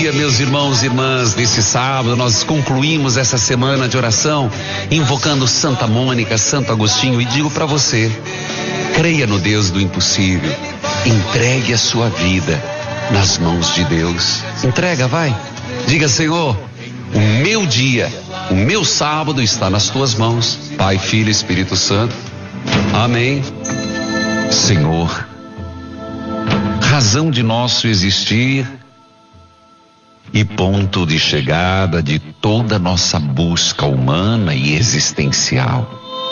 dia, meus irmãos e irmãs. Nesse sábado nós concluímos essa semana de oração invocando Santa Mônica, Santo Agostinho, e digo para você: creia no Deus do impossível, entregue a sua vida nas mãos de Deus. Entrega, vai. Diga: Senhor, o meu dia, o meu sábado está nas tuas mãos. Pai, Filho e Espírito Santo. Amém. Senhor, razão de nosso existir e ponto de chegada de toda nossa busca humana e existencial.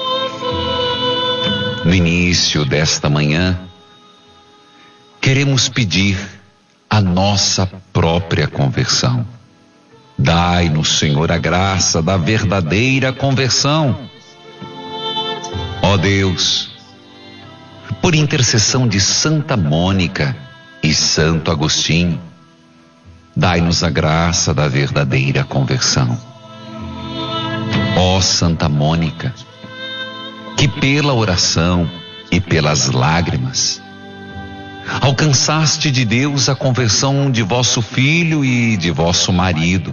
No início desta manhã, queremos pedir a nossa própria conversão. Dai-nos, Senhor, a graça da verdadeira conversão. Ó Deus, por intercessão de Santa Mônica e Santo Agostinho, dai-nos a graça da verdadeira conversão. Ó Santa Mônica, que pela oração e pelas lágrimas alcançaste de Deus a conversão de vosso filho e de vosso marido,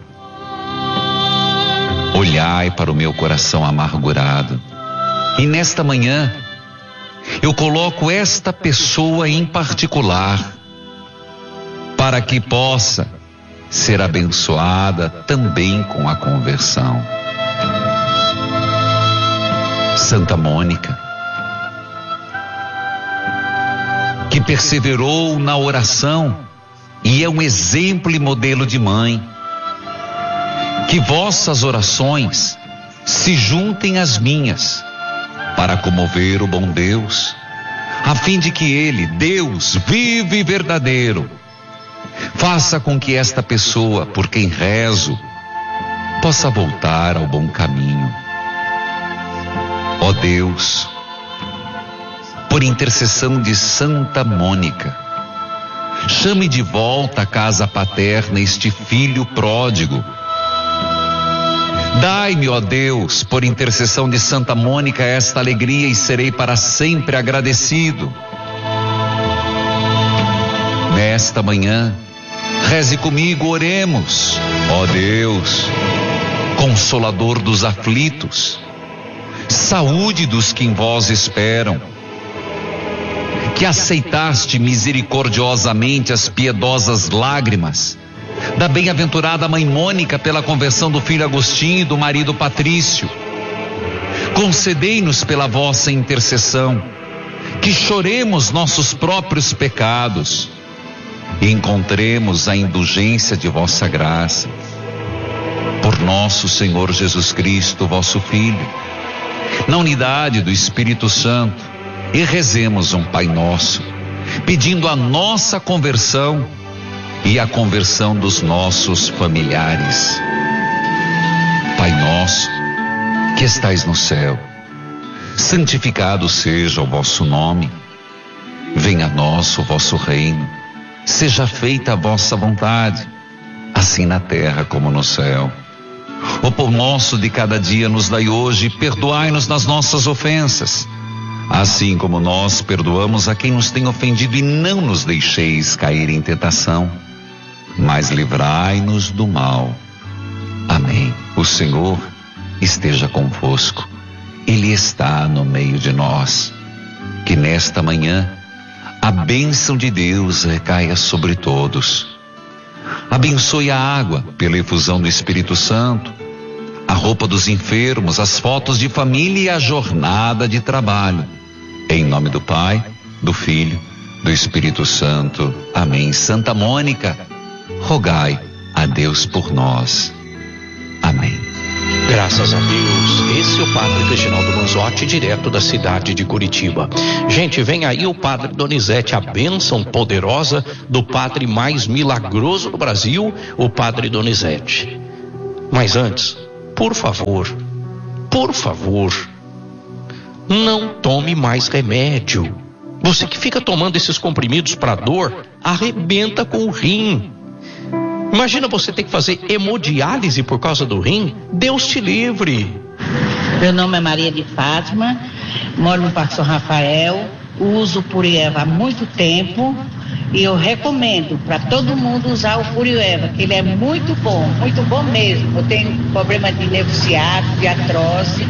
olhai para o meu coração amargurado, e nesta manhã eu coloco esta pessoa em particular para que possa ser abençoada também com a conversão. Santa Mônica, que perseverou na oração e é um exemplo e modelo de mãe, que vossas orações se juntem às minhas para comover o bom Deus, a fim de que Ele, Deus vivo e verdadeiro, faça com que esta pessoa, por quem rezo, possa voltar ao bom caminho. Ó Deus, por intercessão de Santa Mônica, chame de volta à casa paterna este filho pródigo. Dai-me, ó Deus, por intercessão de Santa Mônica, esta alegria e serei para sempre agradecido. Nesta manhã, reze comigo, oremos. Ó Deus, Consolador dos aflitos, saúde dos que em vós esperam, que aceitaste misericordiosamente as piedosas lágrimas da bem-aventurada mãe Mônica pela conversão do filho Agostinho e do marido Patrício, concedei-nos pela vossa intercessão que choremos nossos próprios pecados e encontremos a indulgência de vossa graça. Por nosso Senhor Jesus Cristo, vosso Filho, na unidade do Espírito Santo, e rezemos um Pai Nosso, pedindo a nossa conversão e a conversão dos nossos familiares. Pai nosso, que estais no céu, santificado seja o vosso nome. Venha a nós o vosso reino. Seja feita a vossa vontade, assim na terra como no céu. O pão nosso de cada dia nos dai hoje, e perdoai-nos nas nossas ofensas, assim como nós perdoamos a quem nos tem ofendido, e não nos deixeis cair em tentação, mas livrai-nos do mal. Amém. O Senhor esteja convosco. Ele está no meio de nós. Que nesta manhã a bênção de Deus recaia sobre todos. Abençoe a água pela efusão do Espírito Santo, a roupa dos enfermos, as fotos de família e a jornada de trabalho. Em nome do Pai, do Filho, do Espírito Santo. Amém. Santa Mônica, rogai a Deus por nós. Amém. Graças a Deus. Esse é o Padre Reginaldo Manzotti, direto da cidade de Curitiba. Gente, vem aí o Padre Donizete, a bênção poderosa do Padre mais milagroso do Brasil, o Padre Donizete. Mas antes, por favor, não tome mais remédio. Você que fica tomando esses comprimidos para dor, arrebenta com o rim. Imagina você ter que fazer hemodiálise por causa do rim. Deus te livre. Meu nome é Maria de Fátima, moro no Parque São Rafael, uso Purieva há muito tempo E eu recomendo para todo mundo usar o Purioerva, que ele é muito bom mesmo. Eu tenho problema de nervo ciático, de artrose,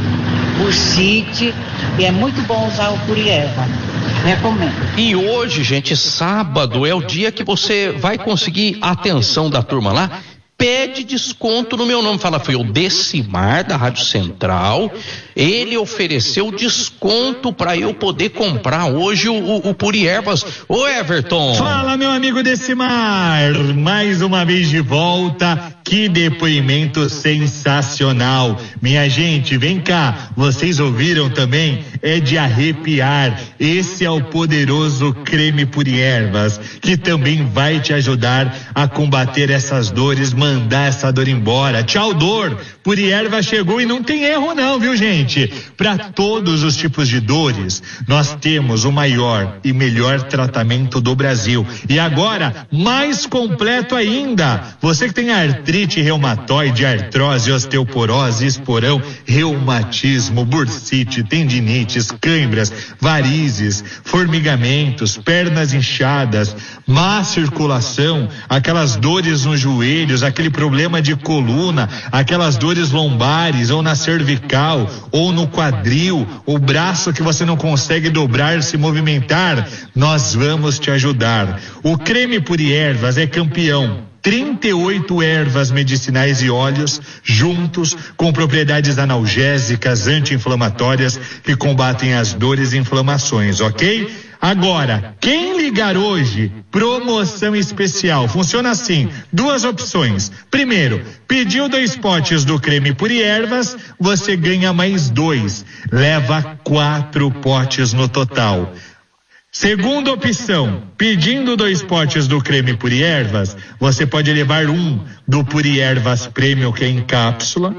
bursite, e é muito bom usar o Purioerva. Recomendo. E hoje, gente, sábado é o dia que você vai conseguir a atenção da turma lá. Pede desconto no meu nome. Fala, foi o Decimar da Rádio Central. Ele ofereceu desconto para eu poder comprar hoje o Puriervas. Ô Everton. Fala, meu amigo Decimar. Mais uma vez de volta. Que depoimento sensacional. Minha gente, vem cá. Vocês ouviram também? É de arrepiar. Esse é o poderoso creme Puriervas, que também vai te ajudar a combater essas dores, mandar essa dor embora. Tchau, dor. Purierva chegou e não tem erro não, viu, gente? Para todos os tipos de dores, nós temos o maior e melhor tratamento do Brasil. E agora, mais completo ainda. Você que tem artrite reumatoide, artrose, osteoporose, esporão, reumatismo, bursite, tendinites, cãibras, varizes, formigamentos, pernas inchadas, má circulação, aquelas dores nos joelhos, aquele problema de coluna, aquelas dores lombares ou na cervical ou no quadril, o braço que você não consegue dobrar, se movimentar, nós vamos te ajudar. O creme Puriervas é campeão. 38 ervas medicinais e óleos juntos com propriedades analgésicas, anti-inflamatórias que combatem as dores e inflamações, ok? Agora, quem ligar hoje, promoção especial, funciona assim, 2 opções. Primeiro, pediu 2 potes do creme Puriervas, você ganha mais 2, leva 4 potes no total. Segunda opção, pedindo 2 potes do creme Puriervas, você pode levar 1 do Puriervas Premium, que é em cápsula,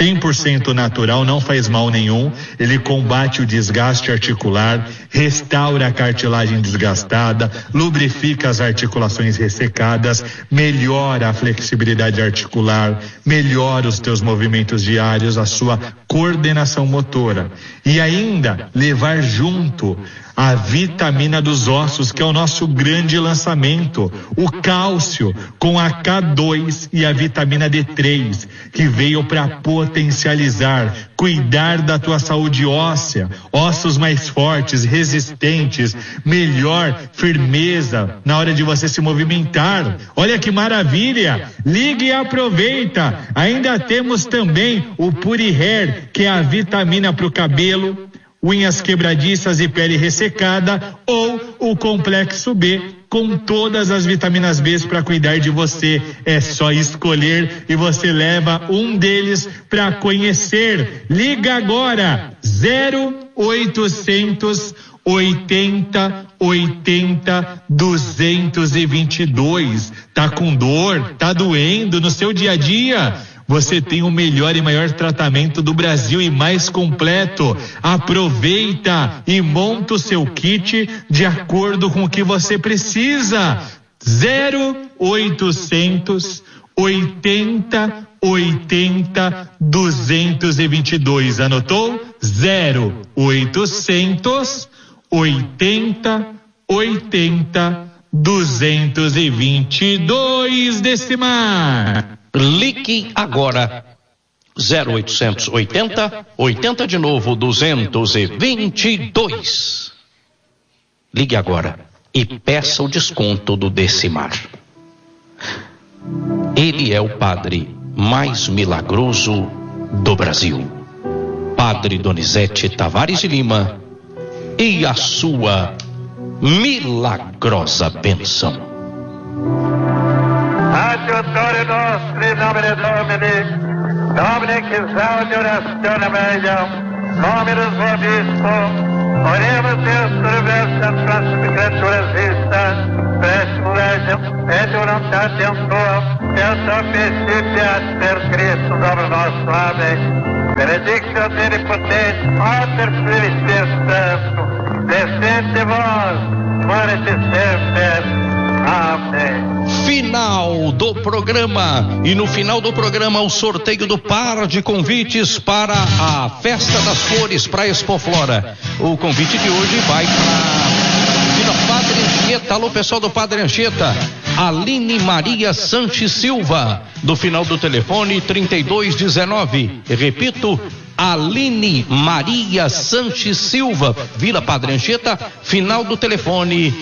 100% natural, não faz mal nenhum, ele combate o desgaste articular, restaura a cartilagem desgastada, lubrifica as articulações ressecadas, melhora a flexibilidade articular, melhora os teus movimentos diários, a sua coordenação motora. E ainda, levar junto a vitamina dos ossos, que é o nosso grande lançamento, o cálcio com a K2 e a vitamina D3, que veio para potencializar, cuidar da tua saúde óssea, ossos mais fortes, resistentes, melhor firmeza na hora de você se movimentar. Olha que maravilha! Ligue e aproveita. Ainda temos também o Purihair, que é a vitamina para o cabelo, unhas quebradiças e pele ressecada, ou o complexo B, com todas as vitaminas B para cuidar de você. É só escolher e você leva um deles para conhecer. Liga agora, 0800 80 80 222. Tá com dor? Tá doendo no seu dia a dia? Você tem o melhor e maior tratamento do Brasil e mais completo. Aproveita e monta o seu kit de acordo com o que você precisa. 0800 80 80 222. Anotou? 0800 80 80 222. Decimar. Ligue agora, 0800 80 80 de novo 222. Ligue agora e peça o desconto do Decimar. Ele é o padre mais milagroso do Brasil, Padre Donizete Tavares de Lima, e a sua milagrosa bênção. Adjutori nostri nomine Domini, Domine que exaudi orazione meglum, Dominus vobiscum, oremus Deus universum transum creaturas vistas, prestum legem, et voluntatem tuam, et sapientiat per Christum Domino nostro. Amém. Benedictio Omnipotens, Pater Spiritus Sanctus, descende vos, morete semper. Amém. Final do programa, e no final do programa o sorteio do par de convites para a Festa das Flores para a Expoflora. O convite de hoje vai para Padre Anchieta, alô pessoal do Padre Anchieta. Aline Maria Sanches Silva, do final do telefone 3219. Repito, Aline Maria Sanches Silva, Vila Padre Anchieta, final do telefone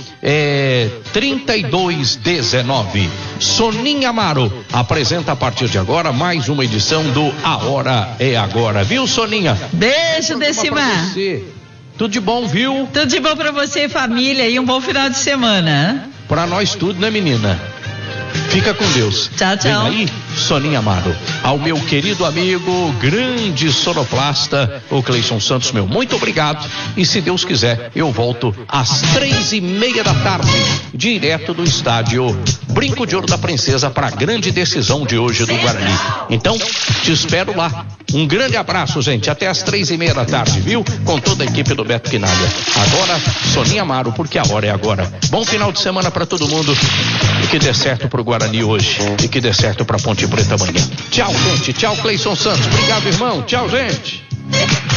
3219. Soninha Amaro apresenta a partir de agora mais uma edição do A Hora é Agora, viu, Soninha? Beijo, Decimar. Tudo de bom, viu? Tudo de bom pra você e família e um bom final de semana. Pra nós tudo, né, menina? Fica com Deus. Tchau, tchau. Vem aí, Soninha Amaro. Ao meu querido amigo, grande sonoplasta, o Cleison Santos, meu muito obrigado. E se Deus quiser, eu volto às 3:30 da tarde, direto do estádio Brinco de Ouro da Princesa, para a grande decisão de hoje do Guarani. Então, te espero lá. Um grande abraço, gente. Até às 3:30 da tarde, viu? Com toda a equipe do Beto Quinalha. Agora, Soninha Amaro, porque a hora é agora. Bom final de semana para todo mundo. E que dê certo pro Guarani hoje. E que dê certo pra Ponte Preta amanhã. Tchau, gente. Tchau, Cleison Santos. Obrigado, irmão. Tchau, gente.